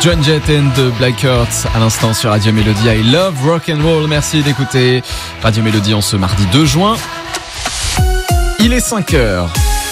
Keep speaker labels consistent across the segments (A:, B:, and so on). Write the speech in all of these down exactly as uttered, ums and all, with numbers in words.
A: Joan Jett and the Blackhearts à l'instant sur Radio Mélodie. I love rock and roll. Merci d'écouter Radio Mélodie en ce mardi deux juin. Il est cinq heures.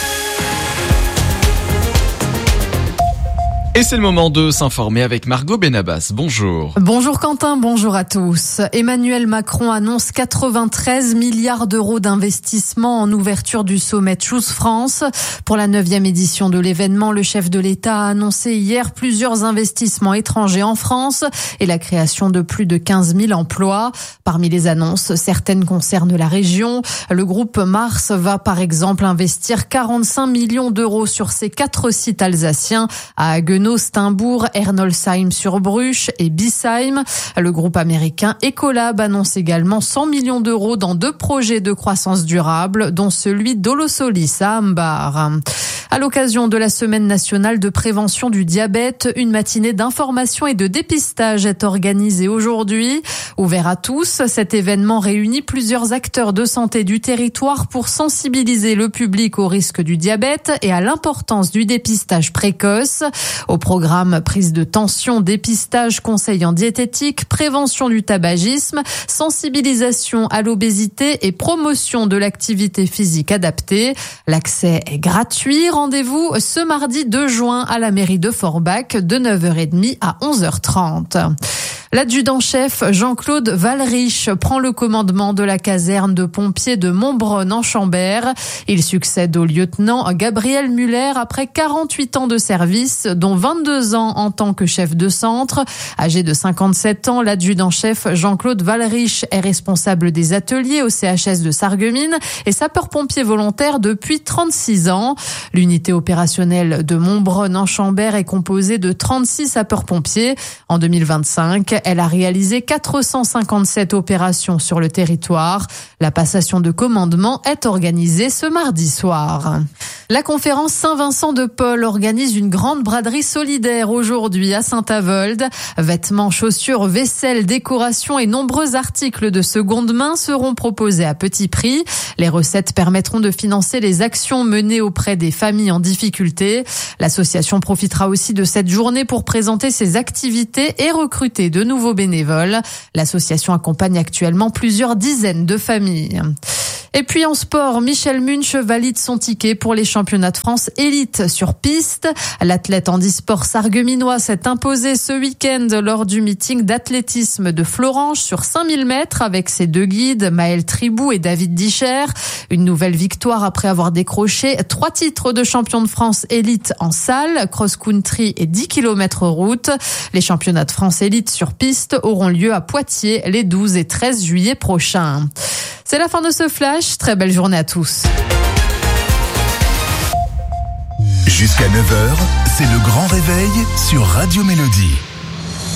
A: Et c'est le moment de s'informer avec Margot Benabas. Bonjour.
B: Bonjour Quentin, bonjour à tous. Emmanuel Macron annonce quatre-vingt-treize milliards d'euros d'investissement en ouverture du sommet Choose France. Pour la neuvième édition de l'événement, le chef de l'État a annoncé hier plusieurs investissements étrangers en France et la création de plus de quinze mille emplois. Parmi les annonces, certaines concernent la région. Le groupe Mars va par exemple investir quarante-cinq millions d'euros sur ses quatre sites alsaciens à Haguenau, Steinbourg, Ernolsheim-sur-Bruche et Biesheim. Le groupe américain Ecolab annonce également cent millions d'euros dans deux projets de croissance durable, dont celui d'Olosolis à Ambar. À l'occasion de la semaine nationale de prévention du diabète, une matinée d'information et de dépistage est organisée aujourd'hui. Ouvert à tous, cet événement réunit plusieurs acteurs de santé du territoire pour sensibiliser le public au risque du diabète et à l'importance du dépistage précoce. Au programme, prise de tension, dépistage, conseils en diététique, prévention du tabagisme, sensibilisation à l'obésité et promotion de l'activité physique adaptée. L'accès est gratuit. Rendez-vous ce mardi deux juin à la mairie de Forbach de neuf heures trente à onze heures trente. L'adjudant-chef Jean-Claude Valrich prend le commandement de la caserne de pompiers de Montbronn en Chambert. Il succède au lieutenant Gabriel Muller après quarante-huit ans de service, dont vingt-deux ans en tant que chef de centre. Âgé de cinquante-sept ans, l'adjudant-chef Jean-Claude Valrich est responsable des ateliers au C H S de Sarreguemines et sapeur-pompier volontaire depuis trente-six ans. L'unité opérationnelle de Montbronn en Chambert est composée de trente-six sapeurs-pompiers. En deux mille vingt-cinq, elle a réalisé quatre cent cinquante-sept opérations sur le territoire. La passation de commandement est organisée ce mardi soir. La conférence Saint-Vincent de Paul organise une grande braderie solidaire aujourd'hui à Saint-Avold. Vêtements, chaussures, vaisselle, décorations et nombreux articles de seconde main seront proposés à petit prix. Les recettes permettront de financer les actions menées auprès des familles en difficulté. L'association profitera aussi de cette journée pour présenter ses activités et recruter de nouveaux bénévoles. L'association accompagne actuellement plusieurs dizaines de familles. Et puis en sport, Michel Munch valide son ticket pour les championnats de France élite sur piste. L'athlète handisport sarregueminois s'est imposé ce week-end lors du meeting d'athlétisme de Florange sur cinq mille mètres avec ses deux guides, Maël Tribou et David Discher. Une nouvelle victoire après avoir décroché trois titres de champion de France élite en salle, cross-country et dix kilomètres route. Les championnats de France élite sur piste auront lieu à Poitiers les douze et treize juillet prochains. C'est la fin de ce flash. Très belle journée à tous.
C: Jusqu'à neuf heures, c'est le grand réveil sur Radio Mélodie.